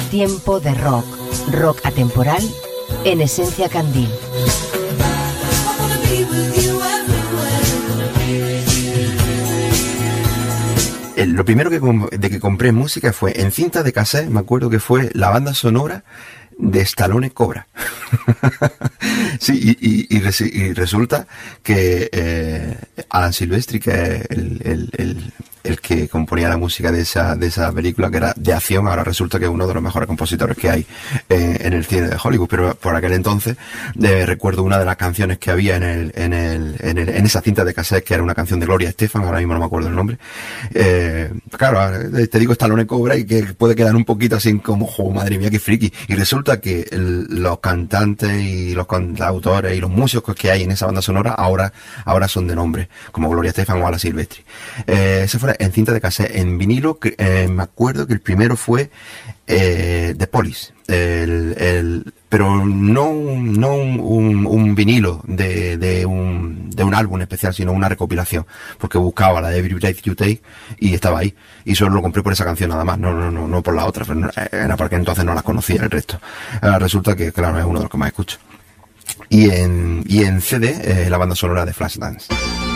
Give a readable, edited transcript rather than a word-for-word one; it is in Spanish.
Tiempo de rock. Rock atemporal en Esencia Candil. Lo primero que compré música fue en cinta de cassette. Me acuerdo que fue la banda sonora de Stallone Cobra. Sí, y resulta que Alan Silvestri, que es el que componía la música de esa película, que era de acción, ahora resulta que es uno de los mejores compositores que hay en el cine de Hollywood. Pero por aquel entonces recuerdo una de las canciones que había en esa cinta de cassette, que era una canción de Gloria Estefan, ahora mismo no me acuerdo el nombre. Claro, te digo Stallone Cobra y que puede quedar un poquito así como, oh, madre mía, qué friki. Y resulta que los cantantes y los cantautores y los músicos que hay en esa banda sonora ahora son de nombre, como Gloria Estefan o Alan Silvestri. Ese fue en cinta de cassette. En vinilo, me acuerdo que el primero fue The Police, pero no un vinilo de un álbum especial, sino una recopilación, porque buscaba la de Every Breath You Take y estaba ahí, y solo lo compré por esa canción nada más, no por la otra, pero era porque entonces no las conocía el resto. Resulta que, claro, es uno de los que más escucho. Y en CD, la banda sonora de Flashdance.